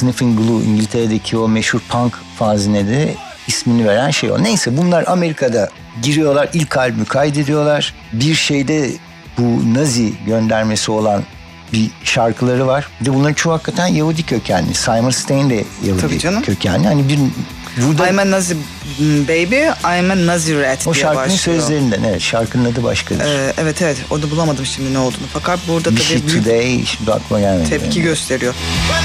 Sniffing Glue, İngiltere'deki o meşhur punk fanzine de ismini veren şey o. Neyse, bunlar Amerika'da giriyorlar, ilk albümü kaydediyorlar. Bir şeyde bu Nazi göndermesi olan bir şarkıları var. Bir de bunların çoğu hakikaten Yahudi kökenli. Simon Stein de Yahudi kökenli. Hani bir burada I'm a Nazi baby, I'm a Nazi rat o diye şarkının başlıyor. sözlerinden, evet, şarkının adı başkadır. Evet, onu bulamadım şimdi ne olduğunu. Fakat burada Bir tabii şey büyük today, şimdi aklıma gelmedi. tepki gösteriyor.